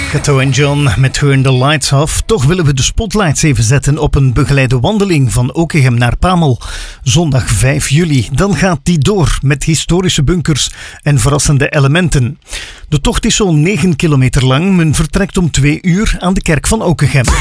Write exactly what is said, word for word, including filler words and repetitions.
Cato en John met Turn the Lights Off. Toch willen we de spotlights even zetten op een begeleide wandeling van Okegem naar Pamel. Zondag vijf juli. Dan gaat die door met historische bunkers en verrassende elementen. De tocht is zo'n negen kilometer lang. Men vertrekt om twee uur aan de kerk van Okegem.